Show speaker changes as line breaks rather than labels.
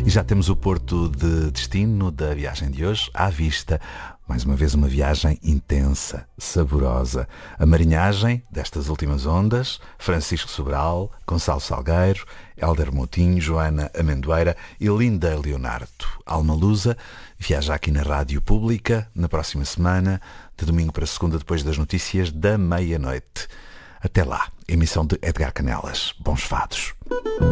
E já temos o porto de destino da viagem de hoje à vista. Mais uma vez uma viagem intensa, saborosa. A marinhagem destas últimas ondas, Francisco Sobral, Gonçalo Salgueiro, Hélder Moutinho, Joana Amendoeira e Linda Leonardo. Alma Lusa viaja aqui na Rádio Pública na próxima semana, de domingo para segunda, depois das notícias da meia-noite. Até lá, emissão de Edgar Canelas. Bons fados.